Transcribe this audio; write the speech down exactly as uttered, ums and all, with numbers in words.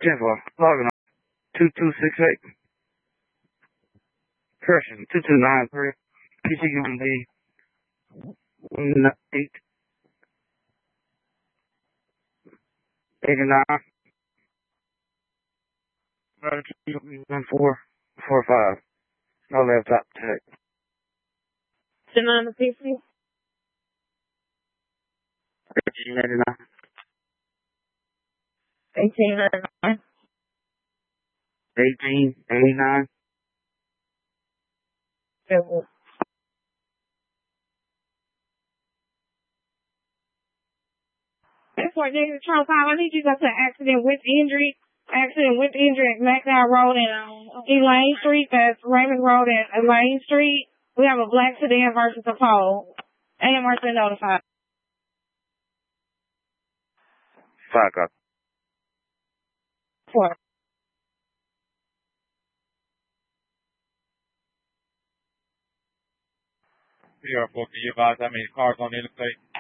ten four. Logging on. two two six eight. Correction. two two nine three. P C U M D. one eight. eighty-nine. one four. four five. No laptop tech. Ten on the P C. eighteen eighty-nine. Eighteen ninety nine. eighteen eighty-nine. Seven. That's what Jason Charles I need you to go to accident with injury. Accident with injury at McDowell Road and um, Elaine Street. That's Raymond Road and Elaine Street. We have a black sedan versus a pole. A M R C notified. Five copy. Four. P R four, can you advise how many cars on the interstate?